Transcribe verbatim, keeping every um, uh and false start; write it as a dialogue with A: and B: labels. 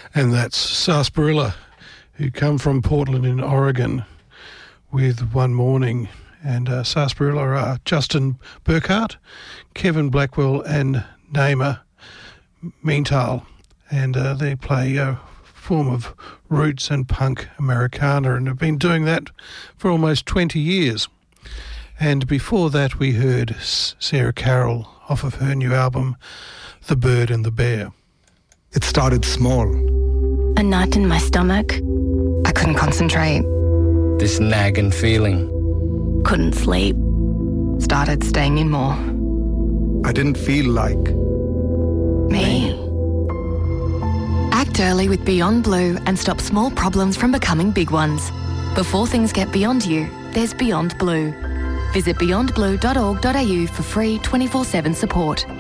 A: And that's Sarsaparilla, who come from Portland in Oregon with One Morning. And uh, Sarsaparilla are Justin Burkhart, Kevin Blackwell and Naima Meental. And uh, they play a form of roots and punk Americana and have been doing that for almost twenty years. And before that we heard Sarah Carroll off of her new album, The Bird and the Bear.
B: It started small.
C: A knot in my stomach. I couldn't concentrate.
D: This nagging feeling.
C: Couldn't sleep. Started staying in more.
B: I didn't feel like...
C: Me. Act early with Beyond Blue and stop small problems from becoming big ones. Before things get beyond you, there's Beyond Blue. Visit beyond blue dot org dot a u for free twenty-four seven support.